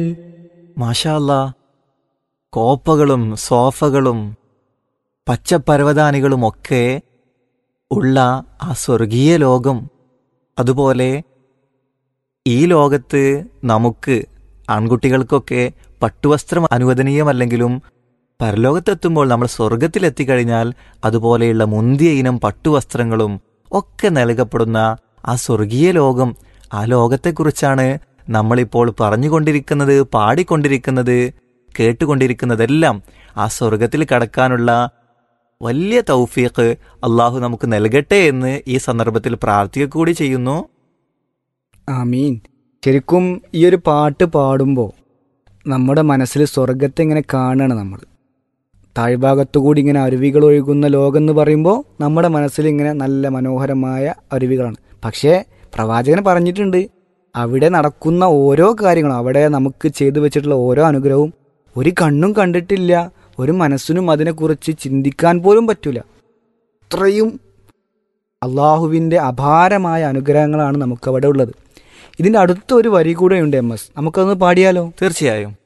മാഷാ അല്ലാ, കോപ്പകളും സോഫകളും പച്ചപ്പരവതാനികളുമൊക്കെ ഉള്ള ആ സ്വർഗീയ ലോകം, അതുപോലെ ഈ ലോകത്ത് നമുക്ക് ആൺകുട്ടികൾക്കൊക്കെ പട്ടുവസ്ത്രം അനുവദനീയമല്ലെങ്കിലും പരലോകത്തെത്തുമ്പോൾ നമ്മൾ സ്വർഗത്തിലെത്തിക്കഴിഞ്ഞാൽ അതുപോലെയുള്ള മുന്തിയ ഇനം പട്ടുവസ്ത്രങ്ങളും ഒക്കെ നൽകപ്പെടുന്ന ആ സ്വർഗീയ ലോകം, ആ ലോകത്തെക്കുറിച്ചാണ് നമ്മളിപ്പോൾ പറഞ്ഞുകൊണ്ടിരിക്കുന്നത്, പാടിക്കൊണ്ടിരിക്കുന്നത്, കേട്ടുകൊണ്ടിരിക്കുന്നതെല്ലാം. ആ സ്വർഗത്തിൽ കടക്കാനുള്ള വലിയ തൗഫീഖ് അള്ളാഹു നമുക്ക് നൽകട്ടെ എന്ന് ഈ സന്ദർഭത്തിൽ പ്രാർത്ഥിക്കുക കൂടി ചെയ്യുന്നു. ആമീൻ. ശരിക്കും ഈ ഒരു പാട്ട് പാടുമ്പോൾ നമ്മുടെ മനസ്സിൽ സ്വർഗത്തെ ഇങ്ങനെ കാണുകയാണ്. നമ്മൾ താഴ്ഭാഗത്തുകൂടി ഇങ്ങനെ അരുവികൾ ഒഴുകുന്ന ലോകം എന്ന് പറയുമ്പോൾ നമ്മുടെ മനസ്സിൽ ഇങ്ങനെ നല്ല മനോഹരമായ അരുവികളാണ്. പക്ഷേ പ്രവാചകൻ പറഞ്ഞിട്ടുണ്ട്, അവിടെ നടക്കുന്ന ഓരോ കാര്യങ്ങളും, അവിടെ നമുക്ക് ചെയ്തു വെച്ചിട്ടുള്ള ഓരോ അനുഗ്രഹവും ഒരു കണ്ണും കണ്ടിട്ടില്ല, ഒരു മനസ്സിനും അതിനെക്കുറിച്ച് ചിന്തിക്കാൻ പോലും പറ്റൂല. അത്രയും അള്ളാഹുവിൻ്റെ അപാരമായ അനുഗ്രഹങ്ങളാണ് നമുക്കവിടെ ഉള്ളത്. ഇതിൻ്റെ അടുത്തൊരു വരി കൂടെ ഉണ്ട് എം എസ്, നമുക്കതൊന്ന് പാടിയാലോ? തീർച്ചയായും.